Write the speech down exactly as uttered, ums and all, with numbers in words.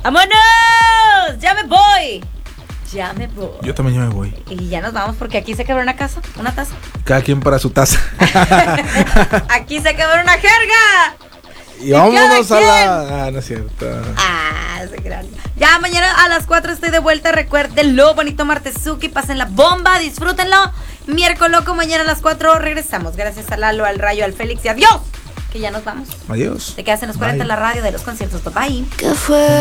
¡Vámonos! ¡Ya me voy! Ya me voy. Yo también ya me voy. Y ya nos vamos porque aquí se quebró una casa, una taza. Cada quien para su taza. Aquí se quebró una jerga. Y, y vámonos a la... Ah, no es cierto. Ah, ese gran. Ya mañana a las cuatro estoy de vuelta. Recuérdenlo, bonito martesuki. Pasen la bomba, disfrútenlo. Miércoles loco, mañana a las cuatro regresamos. Gracias a Lalo, al Rayo, al Félix y adiós. Que ya nos vamos. Adiós. Te quedas en los cuarenta en la radio de los conciertos. Bye. ¿Qué fue?